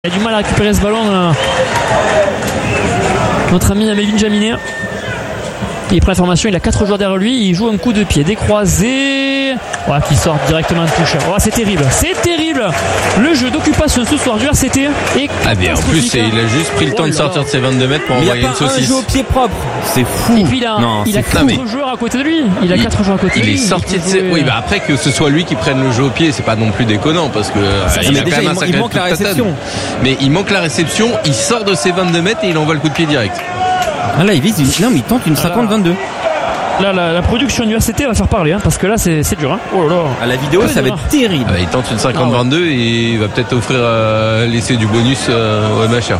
Il a du mal à récupérer ce ballon. Notre ami Améline Jaminet. Il prend la formation, il a 4 joueurs derrière lui, il joue un coup de pied décroisé qui sort directement de touche. C'est terrible, c'est terrible. Le jeu d'occupation ce soir du RCT est bien, en plus il a juste pris le temps de sortir de ses 22 mètres pour envoyer une saucisse. Il a pas un jeu au pied propre, c'est fou. Et puis il a 4 joueurs à côté de lui. Il a 4 joueurs à côté de lui. Il est sorti de ses... Oui, après que ce soit lui qui prenne le jeu au pied, c'est pas non plus déconnant parce que il manque la réception. Mais il manque la réception, il sort de ses 22 mètres et il envoie le coup de pied direct. Là il vise mais il tente une 50-22. Là la production du RCT va faire parler parce que là c'est dur. Oh là là. À la vidéo ça va être terrible. Il tente une 50-22 et il va peut-être offrir laisser du bonus au MHR.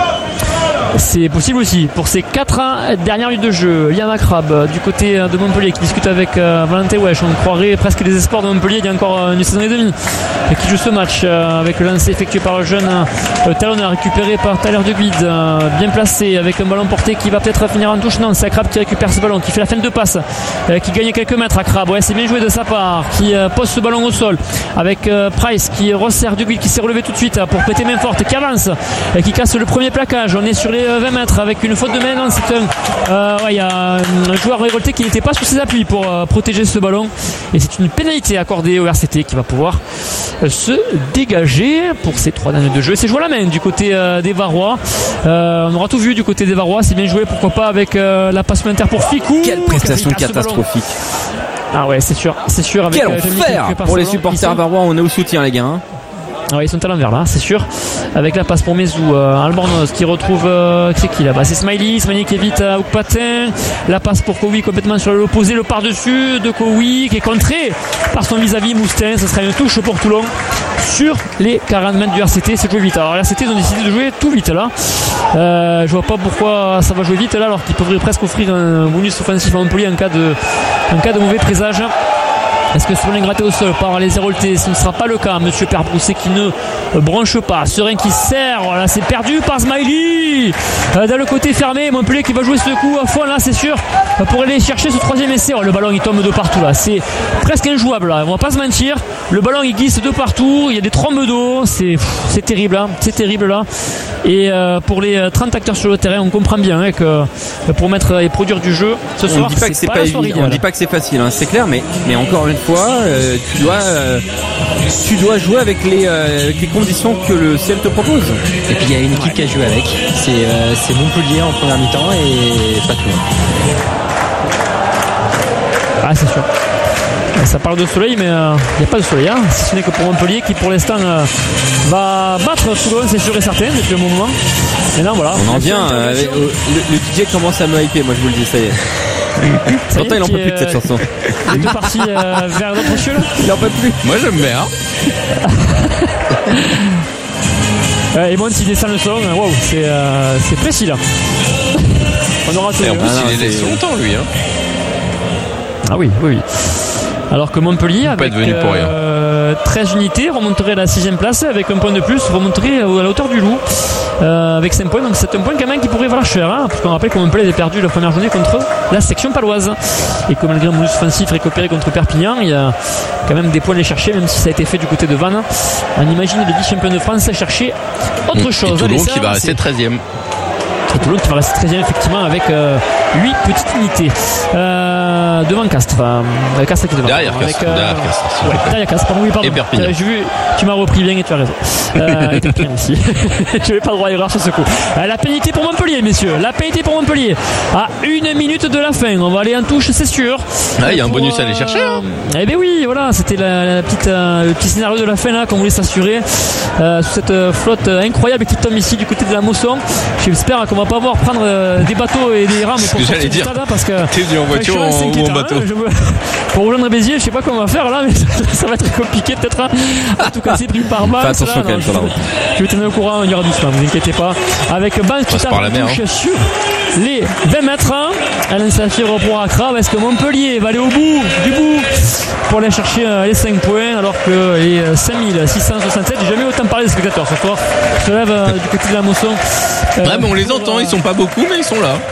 C'est possible aussi pour ces 4 dernières minutes de jeu. Liam Akrab du côté de Montpellier qui discute avec Valentin Wesh. On croirait presque les espoirs de Montpellier il y a encore une saison et demie qui joue ce match avec le lancer effectué par le jeune talonneur récupéré par Tyler De Guide, bien placé avec un ballon porté qui va peut-être finir en touche. Non, c'est Akrab qui récupère ce ballon, qui fait la fin de passe, qui gagne quelques mètres. Akrab, c'est bien joué de sa part, qui pose ce ballon au sol avec Price qui resserre De Guide, qui s'est relevé tout de suite pour prêter main forte, qui avance, qui casse le premier plaquage. On est sur les 20 mètres avec une faute de main. Non, c'est il y a un joueur révolté qui n'était pas sur ses appuis pour protéger ce ballon et c'est une pénalité accordée au RCT qui va pouvoir se dégager pour ces 3 derniers de jeu. C'est joué à la main du côté des Varois. On aura tout vu du côté des Varois. C'est bien joué, pourquoi pas avec la passe supplémentaire pour Ficou. Quelle prestation catastrophique. C'est sûr avec quel enfer pour les supporters varois. On est au soutien les gars. Ils sont à l'envers là, c'est sûr. Avec la passe pour Mezou, Albornoz qui retrouve c'est qui là-bas, c'est Smiley qui évite Oukpatin. La passe pour Kowi complètement sur l'opposé, le par-dessus de Kowi qui est contré par son vis-à-vis Moustin. Ce sera une touche pour Toulon sur les 40 mètres du RCT. C'est joué vite. Alors RCT ils ont décidé de jouer tout vite là. Je vois pas pourquoi ça va jouer vite là alors qu'ils pourraient presque offrir un bonus offensif à Montpellier en cas de mauvais présage. Est-ce que ce ballon est gratté au sol par les Héroltais? Ce ne sera pas le cas. Monsieur Père Brousset qui ne branche pas. Serein qui sert. Voilà, c'est perdu par Smiley. Dans le côté fermé, Montpellier qui va jouer ce coup à fond là, c'est sûr. Pour aller chercher ce 3e essai. Le ballon il tombe de partout là. C'est presque injouable là. On va pas se mentir. Le ballon il glisse de partout. Il y a des trombes d'eau. C'est terrible là. C'est terrible là. Et pour les 30 acteurs sur le terrain, on comprend bien que pour mettre et produire du jeu ce soir, on dit pas que c'est pas évident. On dit pas que c'est facile, c'est clair, mais encore une fois, tu dois jouer avec les conditions que le ciel te propose. Et puis il y a une équipe qui a joué avec. C'est Montpellier en première mi-temps et pas tout. C'est sûr. Ça parle de soleil, mais il n'y a pas de soleil, si ce n'est que pour Montpellier qui pour l'instant va battre Toulon, c'est sûr et certain depuis le moment. Mais non, voilà. On en vient. Le DJ commence à me hyper, moi je vous le dis, ça y est. Pourtant il en peut plus de cette chanson. Il est parti vers d'autres cieux. Il en peut plus. Moi j'aime bien. Et bon, s'il descend le son, wow, c'est précis là. On aura tout. Et en plus il est laissé longtemps lui. Oui. Alors que Montpellier avec 13 unités remonterait à la 6e place avec un point de plus, remonterait à la hauteur du Loup avec 5 points. Donc c'est un point quand même qui pourrait valoir cher, parce qu'on rappelle que Montpellier avait perdu la première journée contre la section paloise et que malgré un bonus offensif récupéré contre Perpignan, il y a quand même des points à aller chercher, même si ça a été fait du côté de Vannes. On imagine le vice-champion de France chercher autre chose. Et Toulon qui va rester 13e. Et Toulon qui va rester 13e effectivement avec 8 petites unités devant Castres. Castres qui est devant. Derrière Castres. Derrière Castres, pardon. Et Perpignan. J'ai vu, tu m'as repris bien et tu as raison. Et Perpignan aussi. Je n'avais pas le droit à l'erreur sur ce coup. La pénalité pour Montpellier, messieurs. La pénalité pour Montpellier. À 1 minute de la fin. On va aller en touche, c'est sûr. Il y a un bonus à aller chercher. Eh bien oui, voilà. C'était le petit scénario de la fin là qu'on voulait s'assurer. Sous cette flotte incroyable qui tombe ici du côté de la Mosson. J'espère qu'on va pas voir prendre des bateaux et des rames pour sortir du stade parce que t'es venu en voiture ou en bateau pour rejoindre Béziers, je sais pas comment on va faire là, mais ça va être compliqué peut-être. En tout cas, c'est pris par Banks. Attention quand même sur la route. Je vais tenir au courant, on ira doucement, vous inquiétez pas. Avec Banks qui tape sur les 20 mètres. Alain Safir pour Accra. Est-ce que Montpellier va aller au bout du bout pour aller chercher les 5 points alors que les 5667, j'ai jamais autant parlé des spectateurs ce soir, se lèvent du côté de la Mosson. Mais on les entend, ils sont pas beaucoup mais ils sont là.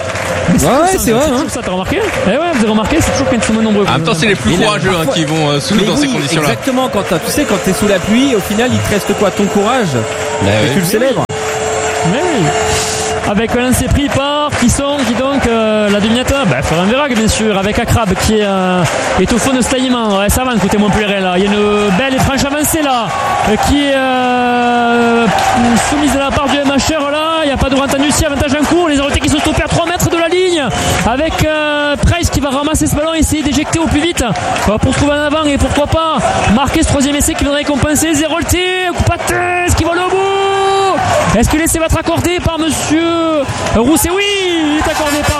Ouais, c'est vrai. Ça, t'as remarqué? Eh ouais, vous avez remarqué, c'est toujours quand ils sont moins nombreux. En même temps, c'est les plus courageux qui vont sous dans ces conditions-là. Exactement, quand t'es sous la pluie, au final, il te reste quoi? Ton courage. Et tu le célèbres. Mais oui. Avec un lancer pris par qui donc la devinette, Florian Verhaeghe bien sûr, avec Akrab qui est au fond de ce taillement. Ouais, ça va côté Montpellier là. Il y a une belle et franche avancée là qui est soumise de la part du MHR là. Il n'y a pas de Rantanucci, avantage en cours. Les Arrêtés qui sont stoppés à 3 mètres de la ligne avec Price qui va ramasser ce ballon et essayer d'éjecter au plus vite pour trouver en avant et pourquoi pas marquer ce troisième essai qui viendrait compenser. Zerolti, Coupates qui vole au bout. Est-ce que l'essai va être accordé par monsieur Rousset? Oui, il est accordé par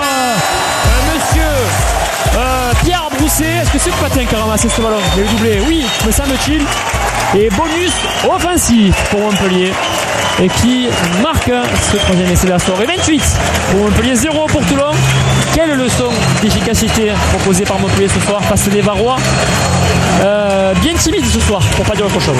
monsieur Pierre Rousset. Est-ce que c'est Patin qui a ramassé ce ballon? Il a eu doublé, oui, me semble-t-il. Et bonus offensif pour Montpellier et qui marque ce troisième essai de la soirée. 28 pour Montpellier, 0 pour Toulon. Quelle leçon d'efficacité proposée par Montpellier ce soir face des Varois. Bien timide ce soir, pour pas dire autre chose.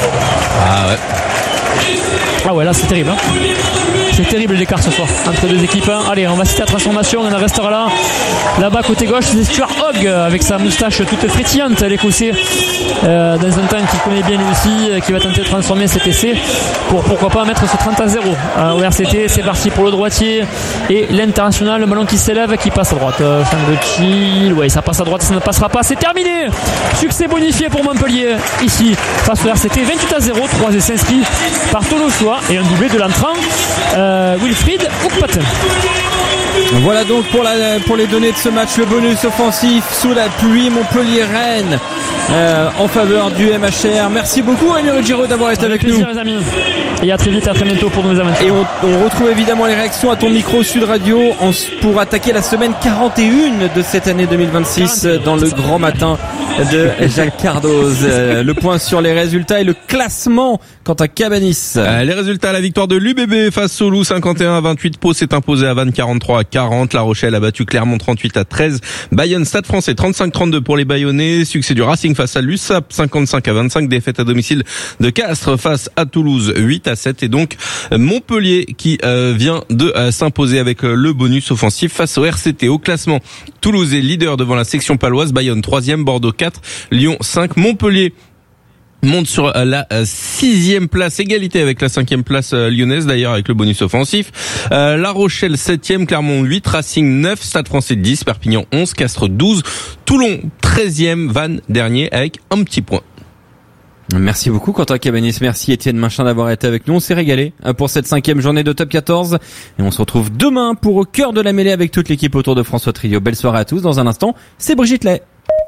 Ah ouais, là c'est terrible. C'est terrible l'écart ce soir entre deux équipes. Allez, on va citer la transformation. On en restera là. Là-bas côté gauche, c'est Stuart Hogg avec sa moustache toute frétillante, l'écossais, dans un temps qu'il connaît bien lui aussi, qui va tenter de transformer cet essai pour pourquoi pas mettre ce 30-0 au RCT. C'est parti pour le droitier et l'international. Le ballon qui s'élève, qui passe à droite. Champ de chill. Ouais, ça passe à droite, ça ne passera pas. C'est terminé. Succès bonifié pour Montpellier ici face au RCT. 28-0. 3 essais inscrits par Tolosoa et un doublé de l'entrant Wilfried Oukpaten. Voilà donc pour les données de ce match, le bonus offensif sous la pluie Montpellier-Rennes en faveur du MHR. Merci beaucoup Rémi Ruggiero d'avoir été avec nous. Les amis. Et à très vite, à très bientôt pour nos aventures. Et on retrouve évidemment les réactions à ton micro Sud Radio pour attaquer la semaine 41 de cette année 2026 dans le grand matin de Jacques Cardoz. Le point sur les résultats et le classement quant à Cabanis. Les résultats, la victoire de l'UBB face au Loup 51-28. Pau s'est imposé à Vannes 43-40. La Rochelle a battu Clermont 38-13. Bayonne Stade Français 35-32 pour les Bayonnais. Succès du Racing face à l'USAP 55-25. Défaite à domicile de Castres face à Toulouse 8-7. Et donc Montpellier qui vient de s'imposer avec le bonus offensif face au RCT. Au classement, Toulouse est leader devant la section paloise. Bayonne 3e, Bordeaux 4, Lyon 5. Montpellier monte sur la 6e place, égalité avec la 5e place lyonnaise d'ailleurs avec le bonus offensif. La Rochelle 7e, Clermont 8, Racing 9, Stade Français 10, Perpignan 11, Castres 12, Toulon 13e, Vannes dernier avec un petit point. Merci beaucoup Quentin Cabanis, merci Étienne Machin d'avoir été avec nous, on s'est régalé pour cette 5e journée de Top 14 et on se retrouve demain pour Au cœur de la mêlée avec toute l'équipe autour de François Trio. Belle soirée à tous, dans un instant c'est Brigitte Lay.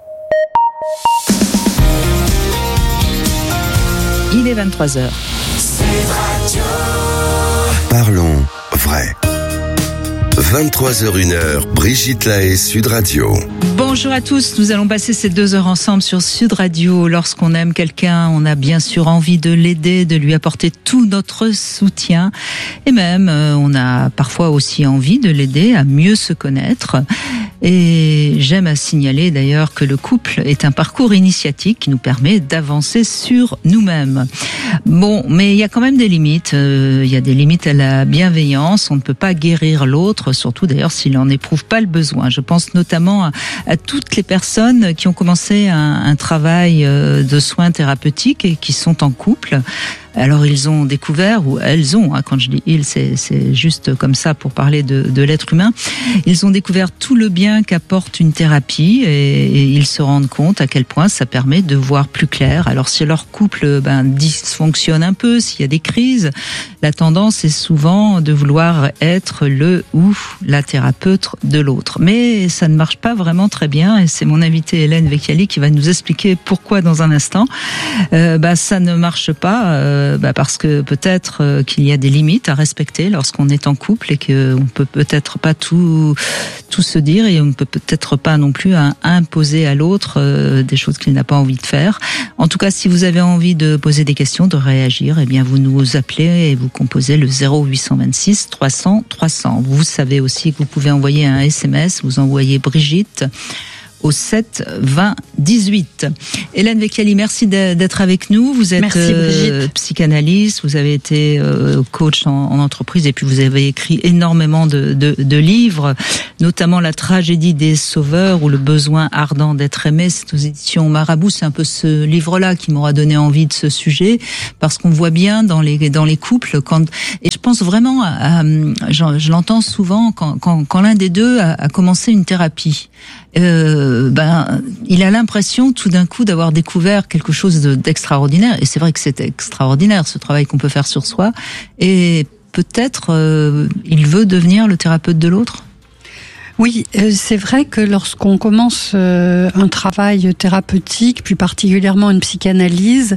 Il est 23h. Parlons vrai. 23h01, Brigitte Lay, Sud Radio. Bonjour à tous, nous allons passer ces 2 heures ensemble sur Sud Radio. Lorsqu'on aime quelqu'un, on a bien sûr envie de l'aider, de lui apporter tout notre soutien. Et même, on a parfois aussi envie de l'aider à mieux se connaître. Et j'aime à signaler d'ailleurs que le couple est un parcours initiatique qui nous permet d'avancer sur nous-mêmes. Bon, mais il y a quand même des limites. Il y a des limites à la bienveillance. On ne peut pas guérir l'autre, surtout d'ailleurs s'il n'en éprouve pas le besoin. Je pense notamment à toutes les personnes qui ont commencé un travail de soins thérapeutiques et qui sont en couple. Alors ils ont découvert, ou elles ont, quand je dis ils, c'est juste comme ça pour parler de l'être humain, ils ont découvert tout le bien qu'apporte une thérapie et ils se rendent compte à quel point ça permet de voir plus clair. Alors si leur couple dysfonctionne un peu, s'il y a des crises, la tendance est souvent de vouloir être le ou la thérapeute de l'autre. Mais ça ne marche pas vraiment très bien et c'est mon invitée Hélène Vecchiali qui va nous expliquer pourquoi dans un instant. Ça ne marche pas. Parce que peut-être qu'il y a des limites à respecter lorsqu'on est en couple et qu'on peut peut-être pas tout se dire et on ne peut peut-être pas non plus imposer à l'autre des choses qu'il n'a pas envie de faire. En tout cas, si vous avez envie de poser des questions, de réagir, eh bien vous nous appelez et vous composez le 0826 300 300. Vous savez aussi que vous pouvez envoyer un SMS, vous envoyez Brigitte au 7 20 18. Hélène Vecchiali, merci d'être avec nous. Vous êtes psychanalyste, vous avez été coach en entreprise et puis vous avez écrit énormément de livres, notamment La tragédie des sauveurs ou Le besoin ardent d'être aimé. C'est aux éditions Marabout. C'est un peu ce livre-là qui m'aura donné envie de ce sujet, parce qu'on voit bien dans les couples, et je pense vraiment je l'entends souvent quand l'un des deux a commencé une thérapie, il a l'impression tout d'un coup d'avoir découvert quelque chose d'extraordinaire, et c'est vrai que c'est extraordinaire ce travail qu'on peut faire sur soi, et peut-être il veut devenir le thérapeute de l'autre. Oui, c'est vrai que lorsqu'on commence un travail thérapeutique, plus particulièrement une psychanalyse,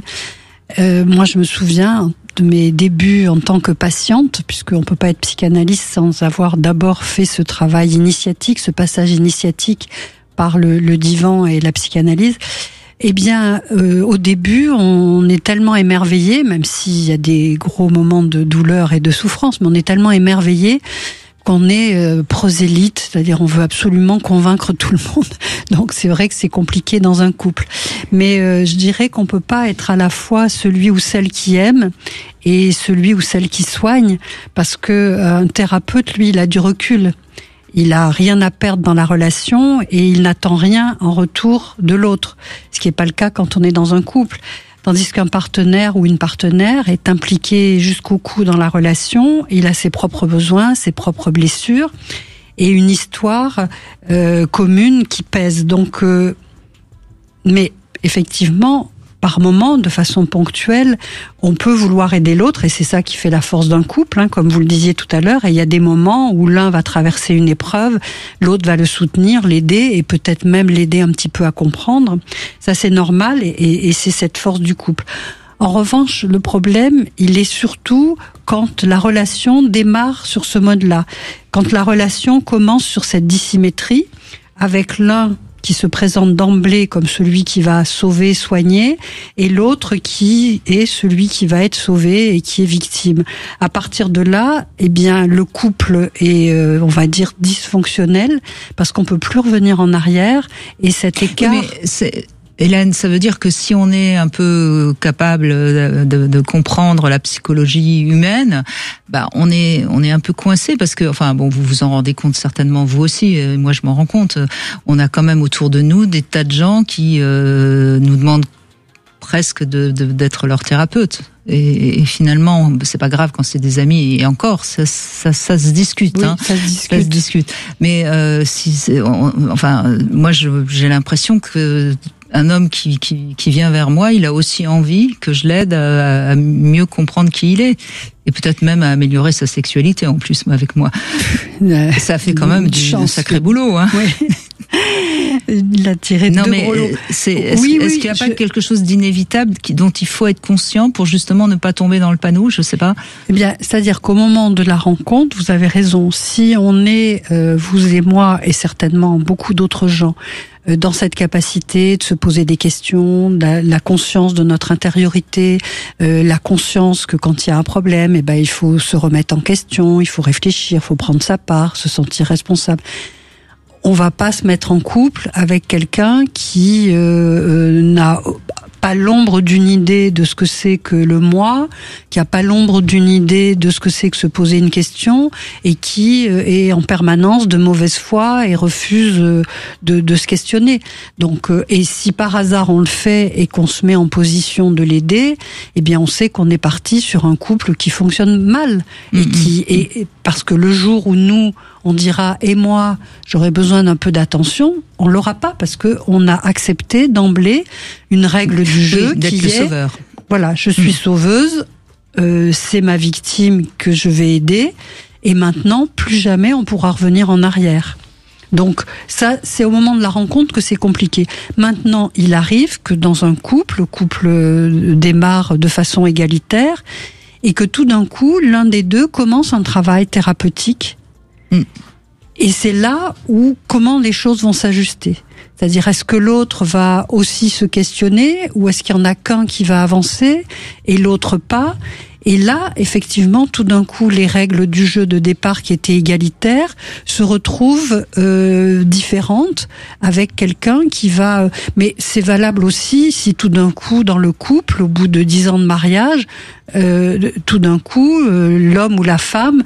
moi je me souviens de mes débuts en tant que patiente, puisqu'on peut pas être psychanalyste sans avoir d'abord fait ce travail initiatique, ce passage initiatique par le divan et la psychanalyse. Eh bien, au début, on est tellement émerveillé, même s'il y a des gros moments de douleur et de souffrance, mais on est tellement émerveillé qu'on est prosélyte, c'est-à-dire on veut absolument convaincre tout le monde. Donc c'est vrai que c'est compliqué dans un couple. Mais je dirais qu'on peut pas être à la fois celui ou celle qui aime et celui ou celle qui soigne, parce que un thérapeute, lui, il a du recul. Il a rien à perdre dans la relation et il n'attend rien en retour de l'autre. Ce qui n'est pas le cas quand on est dans un couple. Tandis qu'un partenaire ou une partenaire est impliqué jusqu'au cou dans la relation, il a ses propres besoins, ses propres blessures et une histoire commune qui pèse. Donc, mais effectivement, par moment, de façon ponctuelle, on peut vouloir aider l'autre, et c'est ça qui fait la force d'un couple, hein, comme vous le disiez tout à l'heure. Et il y a des moments où l'un va traverser une épreuve, l'autre va le soutenir, l'aider, et peut-être même l'aider un petit peu à comprendre. Ça, c'est normal, et c'est cette force du couple. En revanche, le problème, il est surtout quand la relation démarre sur ce mode-là, quand la relation commence sur cette dissymétrie, avec l'un qui se présente d'emblée comme celui qui va sauver, soigner, et l'autre qui est celui qui va être sauvé et qui est victime. À partir de là, eh bien, le couple est, on va dire, dysfonctionnel, parce qu'on peut plus revenir en arrière, et cet écart... Hélène, ça veut dire que si on est un peu capable de comprendre la psychologie humaine, on est un peu coincé, parce que, vous vous en rendez compte certainement vous aussi, et moi je m'en rends compte, on a quand même autour de nous des tas de gens qui nous demandent presque d'être leur thérapeute. Et finalement, c'est pas grave quand c'est des amis, et encore, ça se discute, oui, hein. Ça se discute. Mais moi j'ai l'impression que un homme qui vient vers moi, il a aussi envie que je l'aide à mieux comprendre qui il est, et peut-être même à améliorer sa sexualité en plus avec moi. Ça fait quand même un sacré boulot, hein. Oui. Il a tiré deux gros lots. Est-ce qu'il n'y a pas quelque chose d'inévitable dont il faut être conscient pour justement ne pas tomber dans le panneau? Je sais pas. Eh bien, c'est-à-dire qu'au moment de la rencontre, vous avez raison. Si on est, vous et moi, et certainement beaucoup d'autres gens, dans cette capacité de se poser des questions, la conscience de notre intériorité, la conscience que quand il y a un problème, il faut se remettre en question, il faut réfléchir, il faut prendre sa part, se sentir responsable. On va pas se mettre en couple avec quelqu'un qui n'a pas l'ombre d'une idée de ce que c'est que le moi, qui a pas l'ombre d'une idée de ce que c'est que se poser une question, et qui est en permanence de mauvaise foi et refuse de se questionner. Donc, et si par hasard on le fait et qu'on se met en position de l'aider, eh bien on sait qu'on est parti sur un couple qui fonctionne mal, et parce que le jour où nous on dira, et moi, j'aurais besoin d'un peu d'attention, on l'aura pas, parce que on a accepté d'emblée une règle du jeu d'être qui est sauveur. Voilà, je suis sauveuse, c'est ma victime que je vais aider, et maintenant, plus jamais on pourra revenir en arrière. Donc ça, c'est au moment de la rencontre que c'est compliqué. Maintenant, il arrive que dans un couple, le couple démarre de façon égalitaire, et que tout d'un coup, l'un des deux commence un travail thérapeutique. Et c'est là où comment les choses vont s'ajuster. C'est-à-dire, est-ce que l'autre va aussi se questionner, ou est-ce qu'il y en a qu'un qui va avancer et l'autre pas? Et là, effectivement, tout d'un coup, les règles du jeu de départ qui étaient égalitaires se retrouvent différentes avec quelqu'un qui va... Mais c'est valable aussi si tout d'un coup, dans le couple, au bout de 10 ans de mariage, tout d'un coup, l'homme ou la femme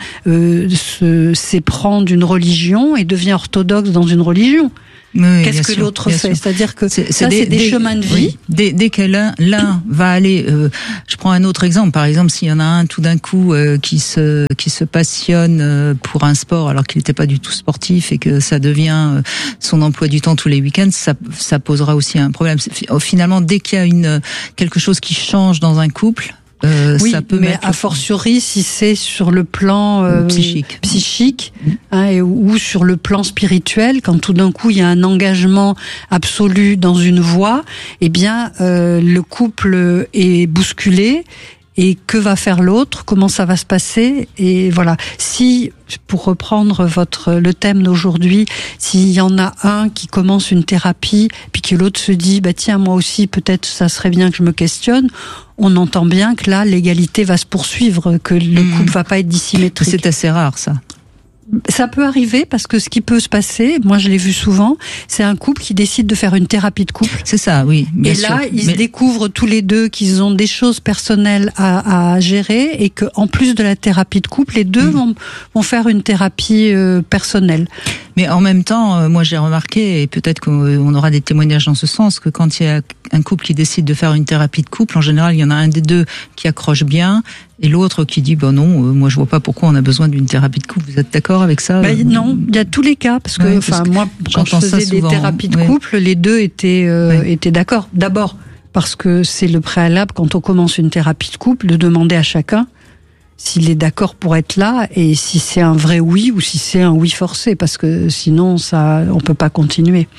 s'éprend d'une religion et devient orthodoxe dans une religion. Oui, qu'est-ce que l'autre fait? C'est-à-dire que c'est des chemins de vie. Oui. Dès que l'un va aller, je prends un autre exemple. Par exemple, s'il y en a un tout d'un coup qui se passionne pour un sport alors qu'il n'était pas du tout sportif et que ça devient son emploi du temps tous les week-ends, ça posera aussi un problème. Finalement, dès qu'il y a quelque chose qui change dans un couple. Oui, ça peut mais a fortiori si c'est sur le plan psychique ou sur le plan spirituel, quand tout d'un coup il y a un engagement absolu dans une voie, eh bien le couple est bousculé. Et que va faire l'autre? Comment ça va se passer? Et voilà. Si, pour reprendre le thème d'aujourd'hui, s'il y en a un qui commence une thérapie, puis que l'autre se dit, bah tiens, moi aussi, peut-être ça serait bien que je me questionne, on entend bien que là, l'égalité va se poursuivre, que le couple va pas être dissymétrique. C'est assez rare, ça. Ça peut arriver parce que ce qui peut se passer, moi je l'ai vu souvent, c'est un couple qui décide de faire une thérapie de couple. C'est ça, oui. Bien sûr. Là, ils se découvrent tous les deux qu'ils ont des choses personnelles à gérer et que en plus de la thérapie de couple, les deux vont faire une thérapie personnelle. Mais en même temps, moi j'ai remarqué, et peut-être qu'on aura des témoignages dans ce sens, que quand il y a un couple qui décide de faire une thérapie de couple, en général, il y en a un des deux qui accroche bien, et l'autre qui dit, non, moi je vois pas pourquoi on a besoin d'une thérapie de couple. Vous êtes d'accord avec ça? Non, il y a tous les cas, parce que, moi, quand je faisais des thérapies de couple, les deux étaient d'accord. D'abord, parce que c'est le préalable, quand on commence une thérapie de couple, de demander à chacun s'il est d'accord pour être là et si c'est un vrai oui ou si c'est un oui forcé, parce que sinon on peut pas continuer.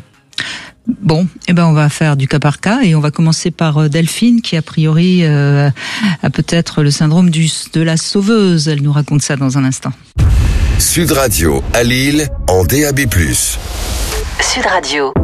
Bon, on va faire du cas par cas et on va commencer par Delphine qui a priori a peut-être le syndrome de la sauveuse. Elle nous raconte ça dans un instant. Sud Radio à Lille en DAB+. Sud Radio.